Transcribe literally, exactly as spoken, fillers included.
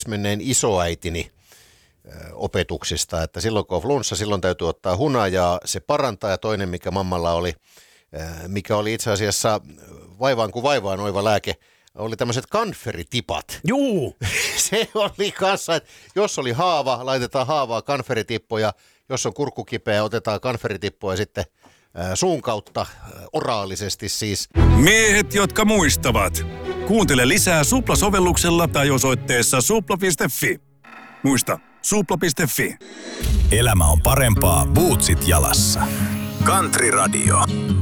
menneen isoäitini opetuksista, että silloin kun on flunssa, silloin täytyy ottaa hunajaa, se parantaa, ja toinen, mikä mammalla oli, mikä oli itse asiassa vaivaan kuin vaivaan oiva lääke, oli tämmöiset kanferitipat. Juu! Se oli kanssa, että jos oli haava, laitetaan haavaa kanferitippoja, jos on kurkku kipeä, otetaan kanferitippoja sitten suun kautta, oraalisesti siis. Miehet, jotka muistavat. Kuuntele lisää Supla-sovelluksella tai osoitteessa supla piste fi. Muista, supla piste fi. Elämä on parempaa bootsit jalassa. Country Radio.